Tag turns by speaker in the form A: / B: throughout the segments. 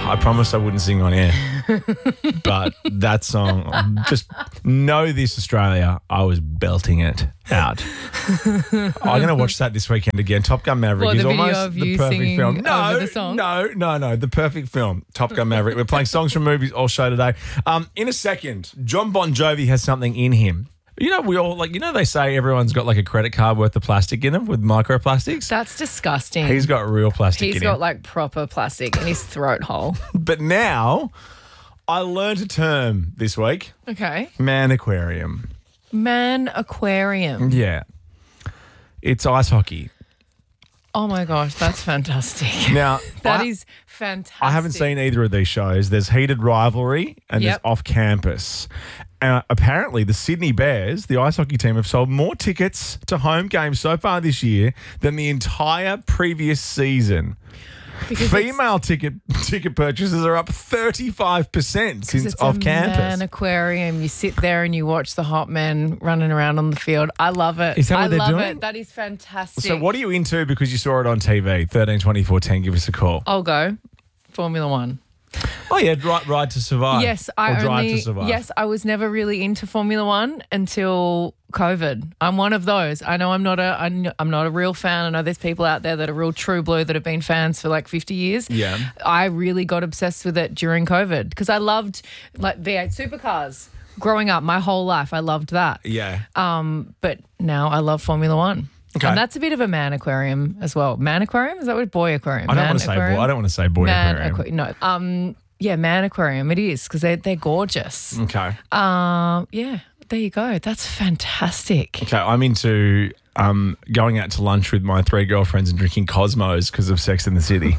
A: I promised I wouldn't sing on air. But that song, just know this, Australia, I was belting it out. I'm going to watch that this weekend again. Top Gun Maverick
B: What,
A: is
B: the video
A: almost
B: of
A: the
B: you
A: perfect
B: singing
A: film.
B: over the song?
A: No, the perfect film. Top Gun Maverick. We're playing songs from movies all show today. In a second, John Bon Jovi has something in him. You know, we all they say everyone's got like a credit card worth of plastic in them with microplastics.
B: That's disgusting.
A: He's got real plastic in him.
B: He's got like proper plastic in his throat hole.
A: But now, I learned a term this week.
B: Okay.
A: Man aquarium.
B: Man aquarium.
A: Yeah. It's ice hockey.
B: Oh my gosh, that's fantastic.
A: Now,
B: That is fantastic.
A: I haven't seen either of these shows. There's Heated Rivalry and
B: Yep.
A: there's Off Campus. Apparently, the Sydney Bears, the ice hockey team, have sold more tickets to home games so far this year than the entire previous season.
B: Because
A: Female ticket purchases are up 35% since
B: it's
A: Off
B: a
A: Campus.
B: man aquarium. You sit there and you watch the hot men running around on the field. I love it.
A: Is that what they're
B: I love
A: doing?
B: it. That is fantastic.
A: So what are you into because you saw it on TV? 13 24 10, give us a call.
B: I'll go. Formula One.
A: Oh, yeah, Ride to Survive.
B: Yes,
A: Or Drive to Survive.
B: Yes, I was never really into Formula One until COVID. I'm one of those. I know I'm not a real fan. I know there's people out there that are real true blue that have been fans for like 50 years.
A: Yeah.
B: I really got obsessed with it during COVID because I loved like V8 supercars. Growing up, my whole life, I loved that.
A: Yeah.
B: But now I love Formula One.
A: Okay.
B: And that's a bit of a man aquarium as well. Man aquarium? Is that what boy aquarium?
A: I don't
B: Man
A: want to say
B: aquarium?
A: boy. I don't want to say boy
B: Man
A: aquarium.
B: no. Yeah, man aquarium. It is because they're gorgeous.
A: Okay.
B: Yeah, there you go. That's fantastic.
A: Okay, I'm into going out to lunch with my 3 girlfriends and drinking Cosmos because of Sex in the City.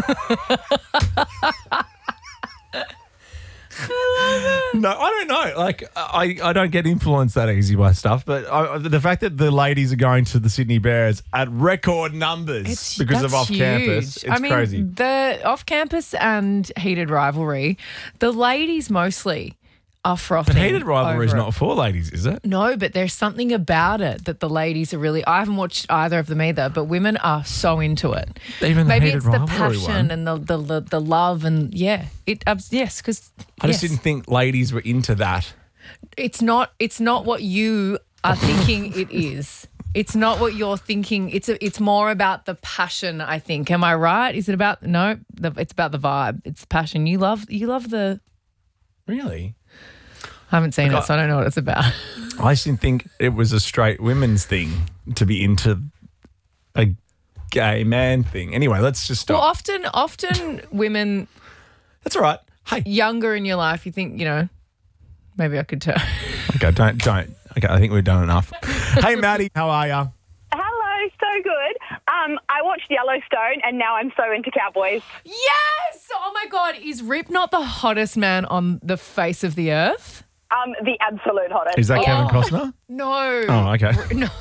A: No, I don't know. Like, I don't get influenced that easy by stuff, but the fact that the ladies are going to the Sydney Bears at record numbers because of
B: That's
A: off-campus,
B: huge.
A: it's crazy.
B: The off-campus and Heated Rivalry, the ladies mostly are frothing.
A: But Heated Rivalry is
B: over it.
A: not for ladies, is it?
B: No, but there's something about it that the ladies are really. I haven't watched either of them either, but women are so into it.
A: Even the
B: Maybe
A: Heated
B: it's the
A: Rivalry
B: passion
A: one.
B: and the love and yes, because
A: I just didn't think ladies were into that.
B: It's not what you are thinking it is. It's not what you're thinking. It's more about the passion, I think. Am I right? Is it about it's about the vibe. It's the passion. You love the.
A: Really?
B: I haven't seen it, so I don't know what it's about.
A: I just didn't think it was a straight women's thing to be into a gay man thing. Anyway, let's just stop.
B: Well, often women
A: That's all right. Hey.
B: younger in your life, you think, maybe I could tell.
A: Okay, don't. Okay, I think we've done enough. Hey, Maddie, how are you?
C: Hello, so good. I watched Yellowstone and now I'm so into cowboys.
B: Yes! Oh my God, is Rip not the hottest man on the face of the earth?
C: The absolute hottest.
A: Is that Kevin Costner?
B: No.
A: Oh, okay.
B: No.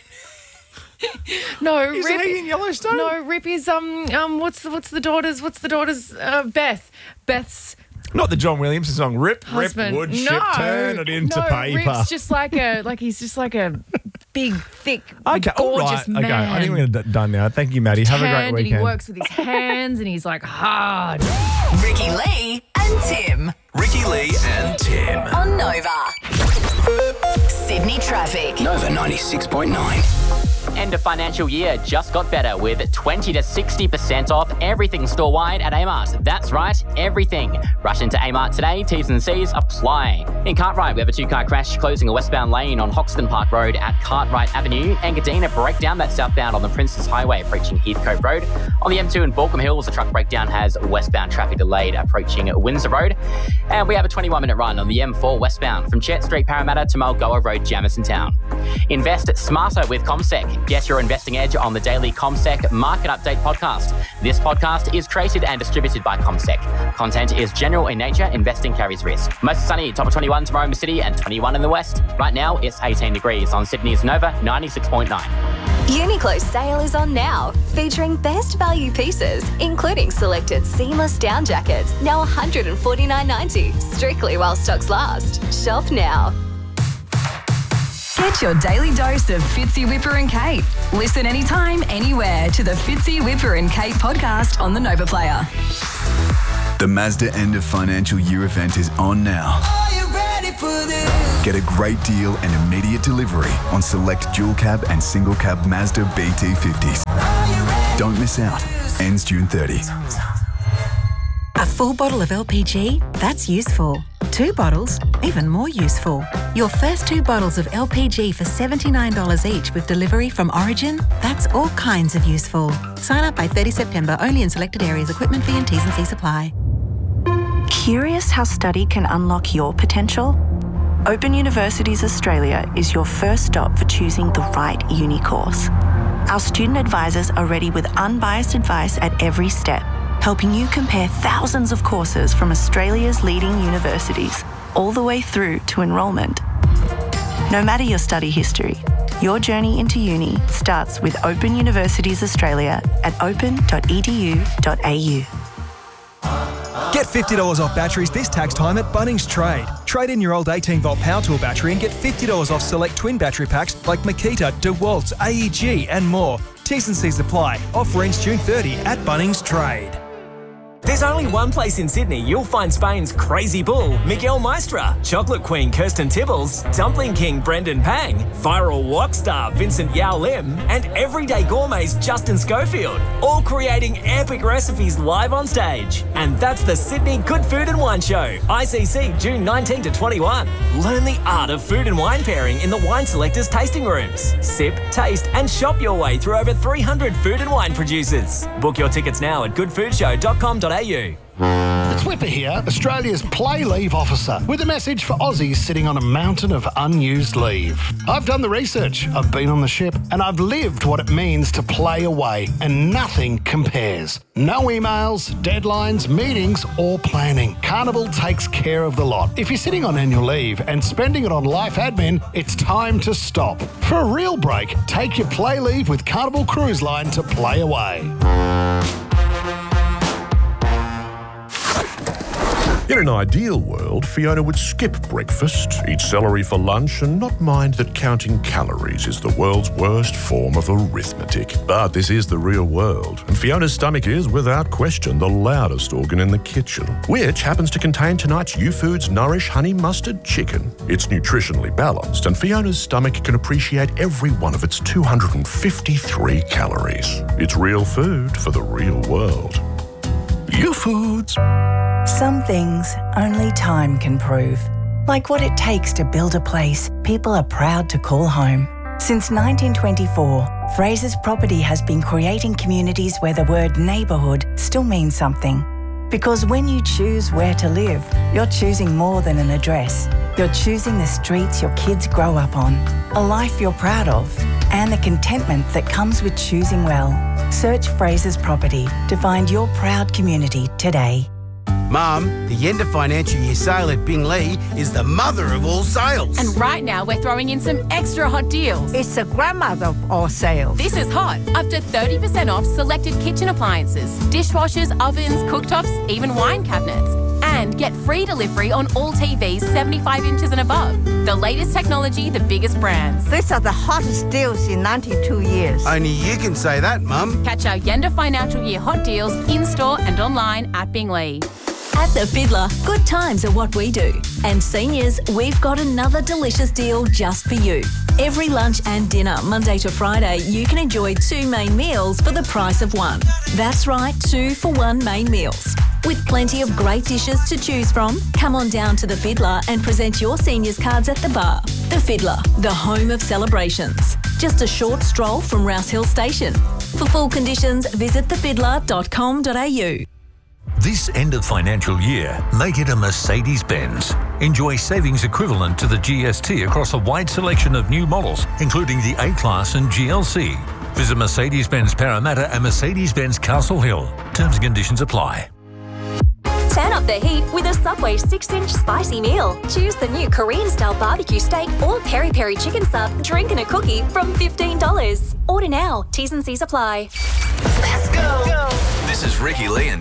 B: No,
A: Is
B: Rip.
A: he in Yellowstone?
B: No, Rip is what's the daughter's Beth. Beth's
A: Not the John Williamson song. Rip,
B: husband.
A: rip, wood chip,
B: No.
A: turn it into
B: no,
A: paper.
B: Rip's just he's just like a big, thick,
A: Okay, all
B: gorgeous
A: right.
B: man.
A: Okay, I think we're done now. Thank you, Maddie. Have a great
B: Tanned, and
A: weekend.
B: he works with his hands and he's like hard.
D: Ricky Lee and Tim
E: Ricky Lee and Tim.
D: on Nova. Sydney traffic.
E: Nova 96.9.
F: End of financial year just got better with 20 to 60% off everything store-wide at Amart. That's right, everything. Rush into Amart today, T's and C's apply. In Cartwright, we have a 2-car crash closing a westbound lane on Hoxton Park Road at Cartwright Avenue. Engadina breakdown that's southbound on the Princes Highway approaching Heathcote Road. On the M2 in Baulkham Hills, a truck breakdown has westbound traffic delayed approaching Windsor Road. And we have a 21-minute run on the M4 westbound from Chet Street Parramatta to Mulgoa Road, Jamison Town. Invest smarter with CommSec. Get your investing edge on the daily CommSec Market Update podcast. This podcast is created and distributed by CommSec. Content is general in nature. Investing carries risk. Most sunny, top of 21 tomorrow in the city and 21 in the west. Right now, it's 18 degrees on Sydney's Nova 96.9.
D: Uniqlo's sale is on now, featuring best value pieces, including selected seamless down jackets, now $149.90, strictly while stocks last. Shop now. Get your daily dose of Fitzy, Whipper and Kate. Listen anytime, anywhere to the Fitzy, Whipper and Kate podcast on the Nova Player.
G: The Mazda end of financial year event is on now.
H: Are you ready for this?
G: Get a great deal and immediate delivery on select dual cab and single cab Mazda BT50s. Don't miss out. Ends June 30.
I: A full bottle of LPG? That's useful. 2 bottles? Even more useful. Your first 2 bottles of LPG for $79 each with delivery from Origin? That's all kinds of useful. Sign up by 30 September only in selected areas. Equipment fee and T's and C's apply.
J: Curious how study can unlock your potential? Open Universities Australia is your first stop for choosing the right uni course. Our student advisors are ready with unbiased advice at every step, helping you compare thousands of courses from Australia's leading universities, all the way through to enrolment. No matter your study history, your journey into uni starts with Open Universities Australia at open.edu.au.
K: Get $50 off batteries this tax time at Bunnings Trade. Trade in your old 18-volt power tool battery and get $50 off select twin battery packs like Makita, DeWalt's, AEG and more. T's and C's apply. Offer ends June 30 at Bunnings Trade.
L: There's only one place in Sydney you'll find Spain's crazy bull, Miguel Maestra, chocolate queen Kirsten Tibbles, dumpling king Brendan Pang, viral wok star Vincent Yao Lim, and everyday gourmet's Justin Schofield, all creating epic recipes live on stage. And that's the Sydney Good Food and Wine Show, ICC, June 19 to 21. Learn the art of food and wine pairing in the Wine Selectors tasting rooms. Sip, taste, and shop your way through over 300 food and wine producers. Book your tickets now at goodfoodshow.com.au.
M: It's Whipper here, Australia's play leave officer, with a message for Aussies sitting on a mountain of unused leave. I've done the research, I've been on the ship, and I've lived what it means to play away, and nothing compares. No emails, deadlines, meetings, or planning. Carnival takes care of the lot. If you're sitting on annual leave and spending it on life admin, it's time to stop. For a real break, take your play leave with Carnival Cruise Line to play away.
N: In an ideal world, Fiona would skip breakfast, eat celery for lunch, and not mind that counting calories is the world's worst form of arithmetic. But this is the real world, and Fiona's stomach is, without question, the loudest organ in the kitchen, which happens to contain tonight's YouFoods Nourish Honey Mustard Chicken. It's nutritionally balanced, and Fiona's stomach can appreciate every one of its 253 calories. It's real food for the real world. YouFoods.
I: Some things only time can prove. Like what it takes to build a place people are proud to call home. Since 1924, Fraser's Property has been creating communities where the word neighbourhood still means something. Because when you choose where to live, you're choosing more than an address. You're choosing the streets your kids grow up on, a life you're proud of, and the contentment that comes with choosing well. Search Fraser's Property to find your proud community today.
O: Mum, the end of financial year sale at Binglee is the mother of all sales.
P: And right now we're throwing in some extra hot deals.
Q: It's the grandmother of all sales.
P: This is hot. Up to 30% off selected kitchen appliances, dishwashers, ovens, cooktops, even wine cabinets. And get free delivery on all TVs 75 inches and above. The latest technology, the biggest brands.
Q: These are the hottest deals in 92 years.
O: Only you can say that, Mum.
P: Catch our Yenda Financial Year hot deals in-store and online at Binglee.
D: At The Fiddler, good times are what we do. And seniors, we've got another delicious deal just for you. Every lunch and dinner, Monday to Friday, you can enjoy 2 main meals for the price of 1. That's right, 2 for 1 main meals. With plenty of great dishes to choose from, come on down to The Fiddler and present your seniors cards at the bar. The Fiddler, the home of celebrations. Just a short stroll from Rouse Hill Station. For full conditions, visit thefidler.com.au.
R: This end of financial year, make it a Mercedes-Benz. Enjoy savings equivalent to the GST across a wide selection of new models, including the A-Class and GLC. Visit Mercedes-Benz Parramatta and Mercedes-Benz Castle Hill. Terms and conditions apply.
D: Turn up the heat with a Subway 6-inch spicy meal. Choose the new Korean-style barbecue steak or peri-peri chicken sub, drink and a cookie from $15. Order now. T's and C's apply.
E: Let's go. This is Ricky Lee and